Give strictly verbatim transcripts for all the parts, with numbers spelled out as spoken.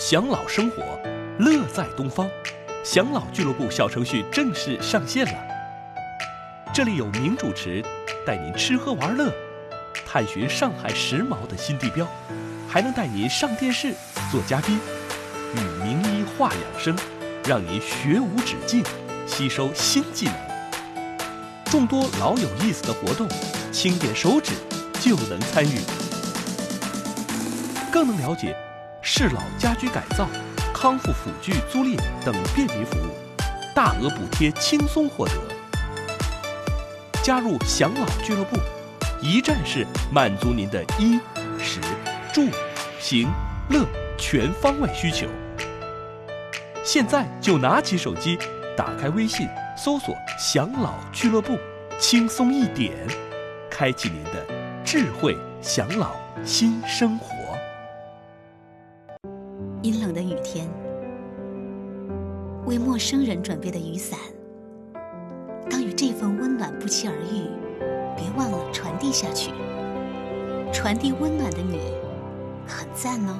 享老生活，乐在东方。享老俱乐部小程序正式上线了，这里有名主持带您吃喝玩乐，探寻上海时髦的新地标，还能带您上电视做嘉宾，与名医话养生，让您学无止境，吸收新技能。众多老有意思的活动，轻点手指就能参与，更能了解适老家居改造、康复辅具租赁等便民服务，大额补贴轻松获得。加入享老俱乐部，一站式满足您的衣食住行乐全方位需求。现在就拿起手机，打开微信，搜索享老俱乐部，轻松一点，开启您的智慧享老新生活。 阴冷的雨天，为陌生人准备的雨伞，当与这份温暖不期而遇，别忘了传递下去。传递温暖的你，很赞哦。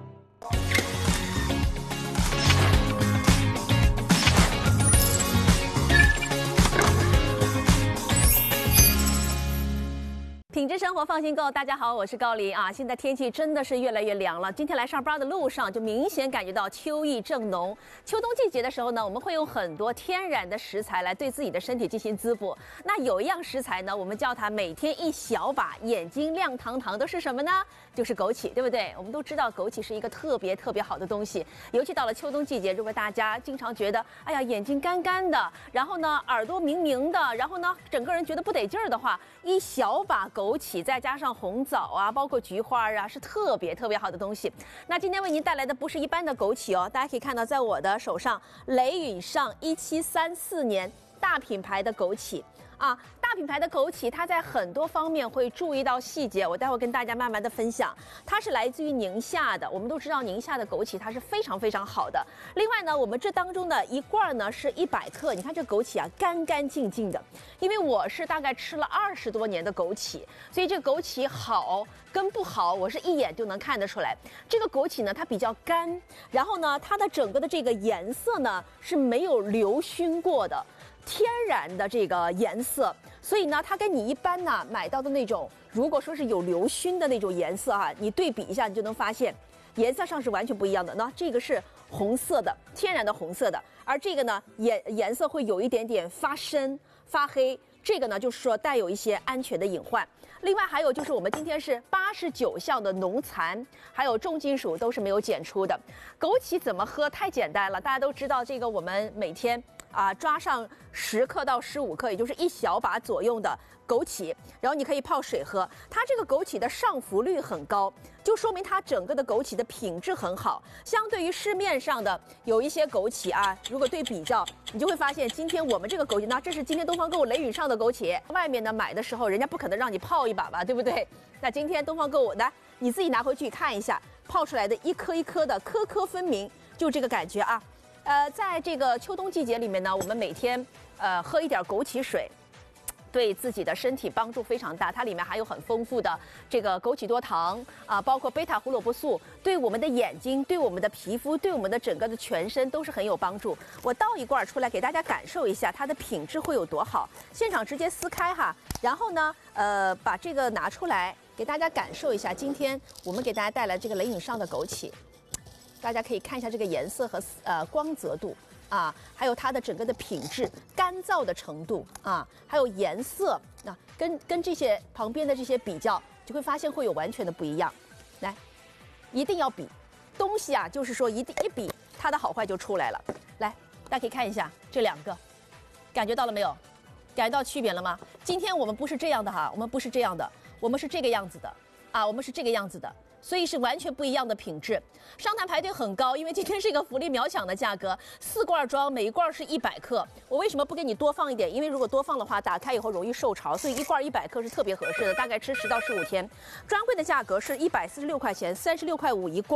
品质生活放心购，大家好，我是高琳啊。现在天气真的是越来越凉了，今天来上班的路上就明显感觉到秋意正浓。秋冬季节的时候呢，我们会用很多天然的食材来对自己的身体进行滋补。那有一样食材呢，我们叫它每天一小把，眼睛亮堂堂的，是什么呢？就是枸杞，对不对？我们都知道枸杞是一个特别特别好的东西，尤其到了秋冬季节，如果大家经常觉得哎呀眼睛干干的，然后呢耳朵明明的，然后呢整个人觉得不得劲儿的话，一小把枸杞再加上红枣啊，包括菊花啊，是特别特别好的东西。那今天为您带来的不是一般的枸杞哦，大家可以看到，在我的手上，雷允上一七三四年大品牌的枸杞。啊，大品牌的枸杞，它在很多方面会注意到细节，我待会跟大家慢慢的分享。它是来自于宁夏的，我们都知道宁夏的枸杞它是非常非常好的。另外呢，我们这当中的一罐呢是一百克，你看这枸杞啊，干干净净的。因为我是大概吃了二十多年的枸杞，所以这个枸杞好跟不好，我是一眼就能看得出来。这个枸杞呢，它比较干，然后呢，它的整个的这个颜色呢是没有流熏过的。天然的这个颜色，所以呢，它跟你一般呢买到的那种，如果说是有流熏的那种颜色哈、啊，你对比一下，你就能发现颜色上是完全不一样的。那这个是红色的，天然的红色的，而这个呢颜颜色会有一点点发深、发黑，这个呢就是说带有一些安全的隐患。另外还有就是我们今天是八十九项的农残，还有重金属都是没有检出的。枸杞怎么喝？太简单了，大家都知道这个，我们每天啊抓上十克到十五克，也就是一小把左右的枸杞，然后你可以泡水喝。它这个枸杞的上浮率很高，就说明它整个的枸杞的品质很好。相对于市面上的有一些枸杞啊，如果对比较，你就会发现今天我们这个枸杞，那这是今天东方购物雷允上的枸杞，外面呢买的时候人家不可能让你泡一把吧，对不对？那今天东方购物来，你自己拿回去看一下，泡出来的一颗一颗的，颗颗分明，就这个感觉啊。呃，在这个秋冬季节里面呢，我们每天呃喝一点枸杞水，对自己的身体帮助非常大。它里面含有很丰富的这个枸杞多糖啊，包括贝塔胡萝卜素，对我们的眼睛、对我们的皮肤、对我们的整个的全身都是很有帮助。我倒一罐出来给大家感受一下它的品质会有多好。现场直接撕开哈，然后呢，呃，把这个拿出来给大家感受一下。今天我们给大家带来这个雷允上的枸杞。大家可以看一下这个颜色和呃光泽度啊，还有它的整个的品质、干燥的程度啊，还有颜色啊，跟跟这些旁边的这些比较，就会发现会有完全的不一样。来，一定要比东西啊，就是说一定一比，它的好坏就出来了。来，大家可以看一下这两个，感觉到了没有？感觉到区别了吗？今天我们不是这样的哈，我们不是这样的，我们是这个样子的啊，我们是这个样子的。所以是完全不一样的品质，商谈排队很高，因为今天是一个福利秒抢的价格，四罐装，每一罐是一百克。我为什么不给你多放一点？因为如果多放的话，打开以后容易受潮，所以一罐一百克是特别合适的，大概吃十到十五天。专柜的价格是一百四十六块钱，三十六块五一罐。